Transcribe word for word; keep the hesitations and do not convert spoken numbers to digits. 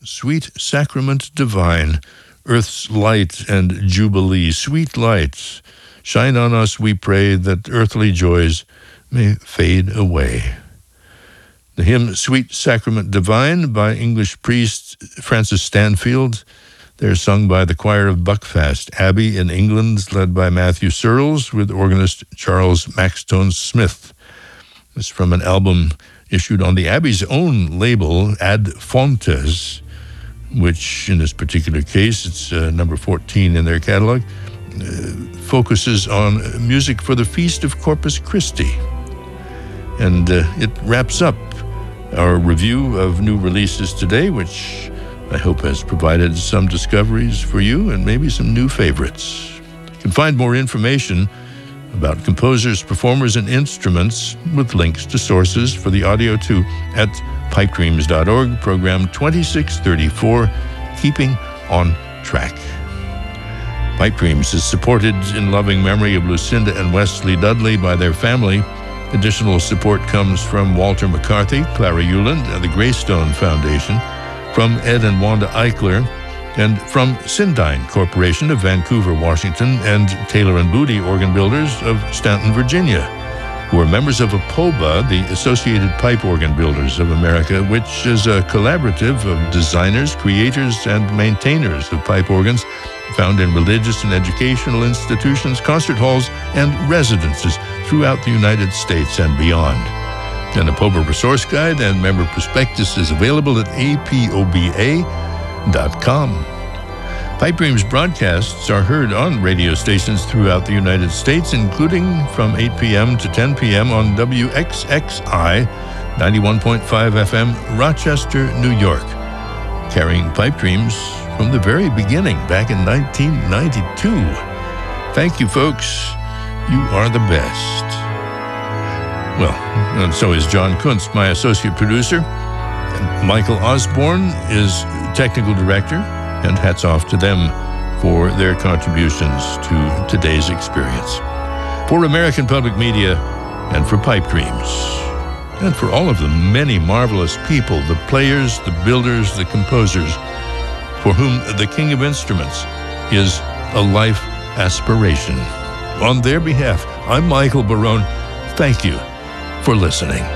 Sweet Sacrament Divine, Earth's Light and Jubilee. Sweet lights, shine on us, we pray, that earthly joys may fade away. The hymn Sweet Sacrament Divine by English priest Francis Stanfield. They're sung by the choir of Buckfast Abbey in England, led by Matthew Searles, with organist Charles Maxtone Smith. It's from an album issued on the Abbey's own label, Ad Fontes, which in this particular case, it's uh, number fourteen in their catalog, uh, focuses on music for the Feast of Corpus Christi. And uh, it wraps up our review of new releases today, which I hope has provided some discoveries for you and maybe some new favorites. You can find more information about composers, performers, and instruments with links to sources for the audio too at pipe dreams dot org, program twenty-six thirty-four, Keeping on Track. Pipe Dreams is supported in loving memory of Lucinda and Wesley Dudley by their family. Additional support comes from Walter McCarthy, Clara Euland, and the Greystone Foundation, from Ed and Wanda Eichler, and from Sindyne Corporation of Vancouver, Washington, and Taylor and Booty Organ Builders of Stanton, Virginia, who are members of APOBA, the Associated Pipe Organ Builders of America, which is a collaborative of designers, creators, and maintainers of pipe organs found in religious and educational institutions, concert halls, and residences throughout the United States and beyond. An APOBA resource guide and member prospectus is available at A P O B A dot com. Pipe Dreams broadcasts are heard on radio stations throughout the United States, including from eight p.m. to ten p.m. on W X X I ninety-one point five F M, Rochester, New York, carrying Pipe Dreams from the very beginning, back in nineteen ninety-two. Thank you, folks. You are the best. Well, and so is John Kuntz, my associate producer. And Michael Osborne is technical director, and hats off to them for their contributions to today's experience. For American Public Media and for Pipe Dreams, and for all of the many marvelous people, the players, the builders, the composers, for whom the King of Instruments is a life aspiration. On their behalf, I'm Michael Barone. Thank you for listening.